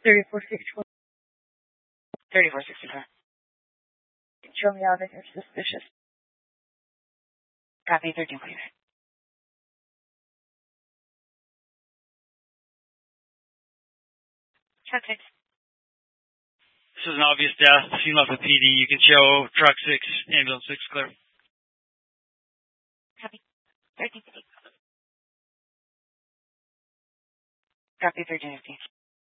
3464. 3464. Show me out if you're suspicious. Copy 1349. Truck 6. This is an obvious death. Seen off the PD. You can show truck 6, ambulance 6 clear. Copy 1350. Copy 1350.